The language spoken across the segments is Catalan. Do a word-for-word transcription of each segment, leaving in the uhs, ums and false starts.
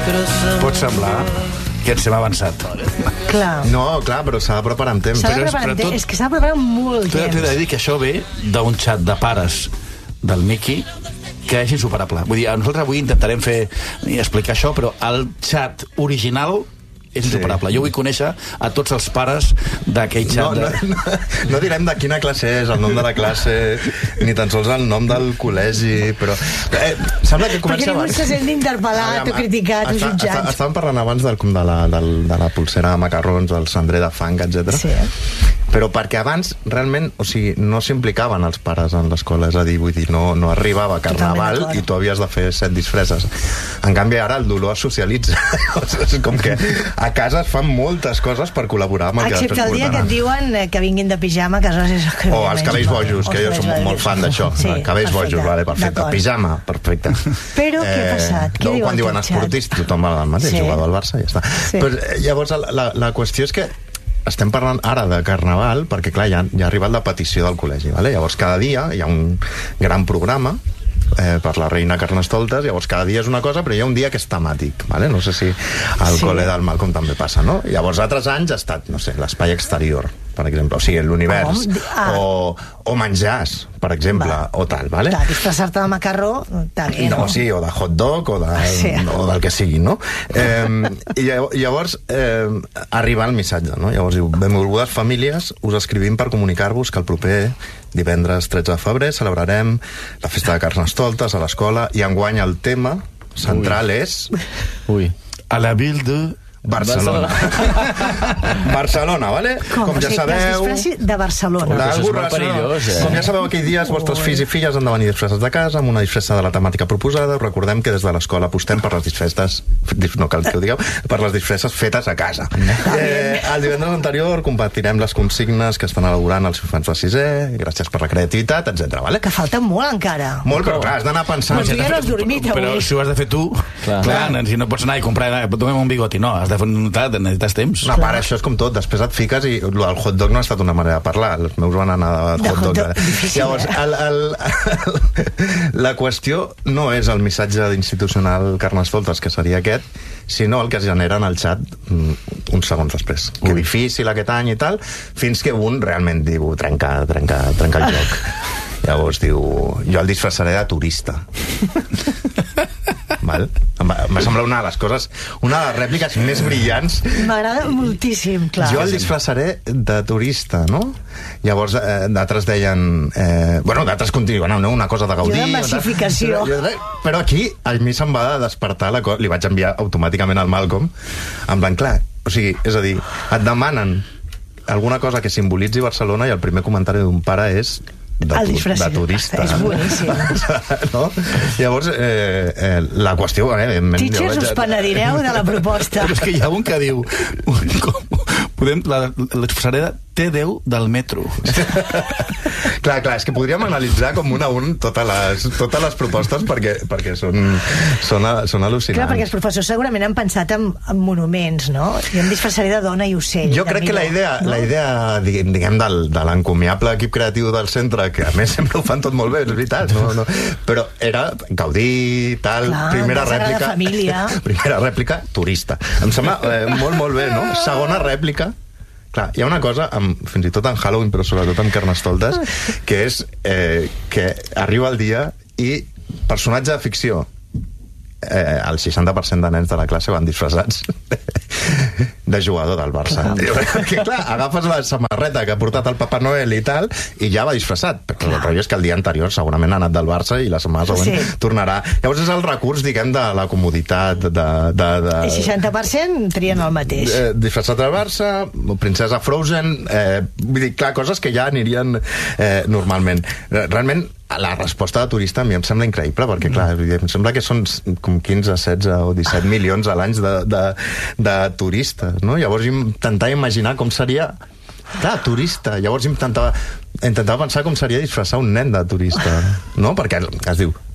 Pot semblar que ens hem avançat. Clar. No, clar, però s'ha de preparar amb temps. S'ha de preparar amb temps. És que s'ha de preparar amb molt temps. T'he de dir que això ve d'un xat de pares del Miqui que és insuperable. Vull dir, nosaltres avui intentarem fer i explicar això, però el xat original és insuperable. Sí. Jo vull conèixer a tots els pares d'aquell xat. No, no, no, no direm de quina classe és, el nom de la classe, ni tan sols el nom del col·legi, però... Eh, sembla que comença abans. Perquè ningú se sent interpel·lat o criticat o jutjat. Estàvem parlant abans del, de, la, del, de la pulsera de macarrons, del cendrer de fang, etcètera. Sí. Però perquè abans, realment, o sigui, no s'implicaven els pares en l'escola, és a dir, vull dir, no, no arribava Carnaval i tu havies de fer set disfresses. En canvi, ara el dolor es socialitza. És com que a casa es fan moltes coses per col·laborar amb el que després porten. Excepte el dia que et diuen que vinguin de pijama, que és... O els cabells bojos, que jo som molt fan d'això. Cabells bojos, vale, perfecte. Pijama, perfecte. Però què ha passat? Què diu quan diuen esportista, tothom va al mateix, jugador al Barça, ja està. Llavors, la qüestió és que estem parlant ara de Carnaval perquè, clar, ja, ja ha arribat la petició del col·legi, vale? Llavors cada dia hi ha un gran programa eh, per la reina Carnestoltes, llavors cada dia és una cosa, però hi ha un dia que és temàtic, vale? No sé si al sí. col·le del Malcom també passa, no? Llavors altres anys ha estat, no sé, l'espai exterior, per exemple, o sigui, l'univers, ah. o, o menjars, per exemple, va. O tal, vale? Clar, disfressar-te de macarró, està bé, no? No, sí, o de hot dog, o, de, sí. o del que sigui, no? Eh, I llavors eh, arriba el missatge, no? Llavors diu, benvolgudes famílies, us escrivim per comunicar-vos que el proper divendres tretze de febrer celebrarem la festa de Carnestoltes a l'escola i enguany el tema central Ui. és... Ui. A la ville de... Barcelona. Barcelona, vale? Com, Com ja sabeu... de Barcelona. Això és molt perillós, eh? Com ja sabeu, aquell dia els vostres fills i filles han de venir disfressats de casa amb una disfressa de la temàtica proposada. Us recordem que des de l'escola apostem per les disfresses, no cal que ho digueu, per les disfresses fetes a casa. Eh, el divendres anterior compartirem les consignes que estan elaborant els infants de sisè, gràcies per la creativitat, etcètera. Vale? Que falta molt encara. Molt, però clar, has d'anar pensant... Però, ja no has dormit, però si ho has de fer tu, clar, clar si no pots anar i comprar, donem un bigoti, no, has de fer notat, necessites temps. No, pare, això és com tot, després et fiques i el hot dog no ha estat una manera de parlar, els meus van anar de hot dog. Difícil, Llavors, el, el, el, la qüestió no és el missatge institucional Carnestoltes, que seria aquest, sinó el que es genera en el xat uns segons després. Que difícil aquest any i tal, fins que un realment diu, trenca, trenca, trenca el joc. Llavors diu, jo el disfressaré de turista. Val? Em va, em va semblar una de les coses, una de les rèpliques més brillants. M'agrada moltíssim, clar. Jo el disfressaré de turista, no? Llavors, eh, d'altres deien... Eh, bueno, d'altres continuen, no? Una cosa de gaudir... I una massificació. Però, però aquí, a mi se'm va despertar la cosa... Li vaig enviar automàticament al Malcolm, en plan, clar, o sigui, és a dir, et demanen alguna cosa que simbolitzi Barcelona i el primer comentari d'un pare és... De, de turista. És boníssim. No? Llavors, eh, eh, la qüestió... Eh, Teachers, us penedireu de la proposta. Però és que hi ha un que diu... Com, podem, la, la disfressaré de T deu del metro. Clar, clar, és que podríem analitzar com un a un totes les, totes les propostes perquè, perquè són, són, són al·lucinants. Clar, perquè els professors segurament han pensat en, en monuments, no? Jo em disfressaré de dona i ocell. Jo crec millor, que la idea, no? la idea diguem, diguem del, de l'encomiable equip creatiu del centre, que a més sempre ho fan tot molt bé, és veritat, no, no, però era gaudir, tal, clar, primera rèplica... Família. Primera rèplica, turista. Em sembla eh, molt, molt bé, no? Segona rèplica, clar, hi ha una cosa, amb, fins i tot en Halloween, però sobretot en Carnestoltes, que és eh, que arriba el dia i personatge de ficció, eh, el seixanta per cent de nens de la classe van disfressats de jugador del Barça. Que clar, agafes la samarreta que ha portat el Papa Noel i tal, i ja va disfressat. Però el rotllo és que el dia anterior segurament ha anat del Barça i la setmana següent sí. tornarà. Llavors és el recurs, diguem, de la comoditat, de... de, de... El seixanta per cent trien el mateix. Eh, disfressat del Barça, princesa Frozen, eh, vull dir, clar, coses que ja anirien eh, normalment. Realment, la resposta de turista a mi em sembla increïble, perquè clar, em sembla que són com quinze, setze o disset milions a l'any de, de, de turistes, no? Llavors intentava imaginar com seria... Clar, turista. Llavors intentava, intentava pensar com seria disfressar un nen de turista, no? Perquè es diu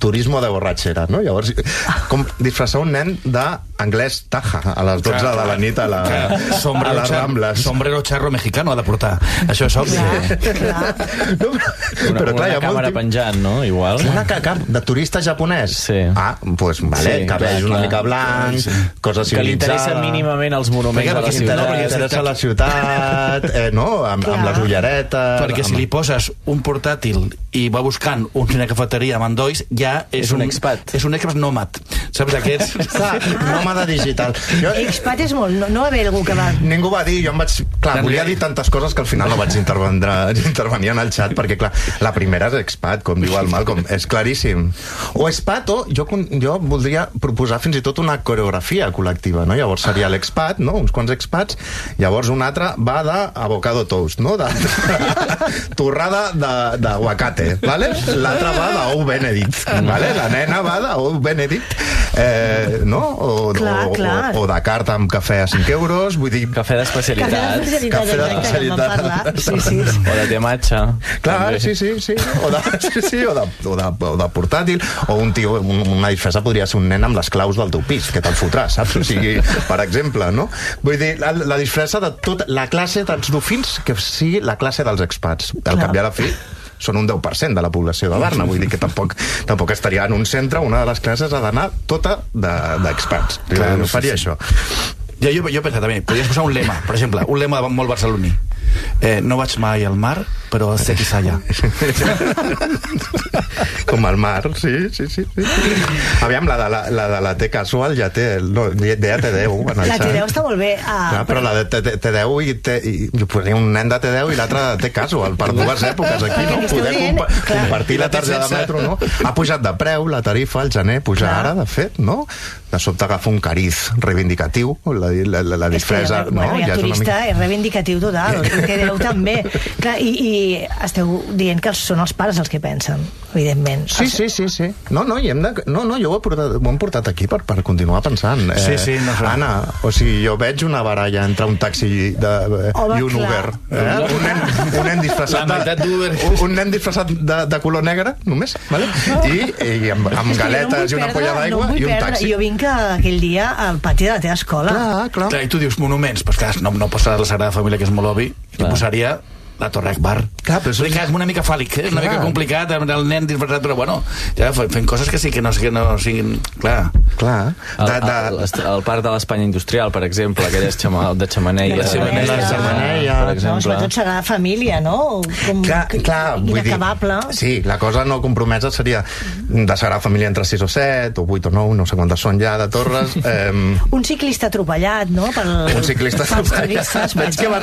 turismo de borratxera, no? Llavors, com disfressar un nen d'anglès taja a les dotze de la nit a, la, a les Rambles. Sombrero charro mexicano ha de portar. Això és obvi. Clar, clar. No, però, Una, però clar, una hi ha càmera molt... penjant, no? Igual. Una caca de turista japonès? Sí. Ah, doncs, pues, vale, Sí, cabells clar, una clar. mica blancs, Sí. cosa Que li interessa civilitzada. mínimament els monuments Perquè de la perquè si- ciutat. no, Li perquè interessa la ciutat, eh, no? Amb, amb les ulleretes... Perquè si li poses un portàtil i va buscant una cafeteria amb endolls, ja és, És un expat. És un expat nòmad. Saps aquests? Clar, nòmada digital. Jo, Expat és molt... No, no va haver algú que va... ningú va dir, jo em vaig... Clar, També- volia dir tantes coses que al final no vaig intervendre, intervenir en el xat, perquè, clar, la primera és expat, com diu el Malcolm, és claríssim. O expat, o jo, jo voldria proposar fins i tot una coreografia col·lectiva, no? Llavors seria l'expat, no? Uns quants expats, llavors un altre va d'avocado toast, no? De, torrada d'aguacate, vale? L'altre va d'ou benedict, vale? La nena va d'ou benedict, eh, no? O, Clar, o, clar. o, o de carta amb cafè a cinc euros, vull dir... Cafè d'especialitat. Cafè de exacte, que en vam parlar. Sí, sí. O de té matxa. Clar, també. sí, sí, sí. O de, sí, sí, o de, o de, o de portàtil. O un tio, un, una disfressa podria ser un nen amb les claus del teu pis, que te'l fotràs, saps? O sigui, per exemple, no? Vull dir, la, la disfressa de tota la classe dels dofins que sigui la classe dels expats. Al cap i a la fi, són un deu per cent de la població de Barna, vull dir que tampoc, tampoc estaria en un centre, una de les classes ha d'anar tota d'expats. De, Clar, no sí, faria sí. això. Jo, jo, jo he pensat també, podries posar un lema, per exemple, un lema molt barceloní. Eh, no vaig mai al mar, però sé qui s'allà. Com el mar, sí, sí, sí. sí. Aviam, la de la, la, de la T casual ja té, no, ja té deu. En el La T deu xat. està molt bé. Ah, Clar, però la de T- T deu i, T, i jo posaria un nen de T deu i l'altre de T casual, per dues èpoques aquí, no? Perquè esteu Poder dient, compa clar. compartir la targeta de metro, no? Ha pujat de preu, la tarifa, al gener, puja Clar. ara, de fet, no? De sobte agafa un cariz reivindicatiu, la, la, la, la és que, disfressa, no? bueno, ja Ja és una turista mica... és reivindicatiu total, el T deu també. Clar, i, i esteu dient que són els pares els que pensen, evidentment. Sí, sí, sí, sí. No, no, i hem de... no, no, jo ho he, portat, ho hem portat aquí per, per continuar pensant. Eh, Sí, sí, no sé. Anna, o sigui, jo veig una baralla entre un taxi de, Home, i un clar. Uber. Eh? Un, nen, un nen disfressat La meitat d'Uber. de, un, un nen disfressat de, de color negre, només, vale? I, i amb, amb És que jo no em galetes vull i una perdre, polla no d'aigua em vull i un perdre. taxi. Jo vinc aquell dia al pati de la teva escola. Clar, clar. Clar, i tu dius monuments, doncs clar, no, no posaràs la Sagrada Família, que és molt obvi, i Clar. posaria la Torre Akbar. Clar, però això és... és una mica fàl·lic, eh? una Clar. mica complicat, amb el nen disfressat, però bueno, ja fent coses que sí que no, que no siguin... Clar. Clar. El, De, de, el, el, el parc de l'Espanya Industrial, per exemple, aquelles xama, de xamaneia. De xemeneia. La xemeneia. Per No, exemple. sobretot Sagrada Família, no? Com, Clar, clar, vull dir, inacabable. sí, la cosa no compromesa seria de Sagrada Família entre sis o set, o vuit o nou, no sé quantes són ja, de torres. Eh, Un ciclista atropellat, no? Pel, un ciclista pels atropellat. turistes, per Veig que vas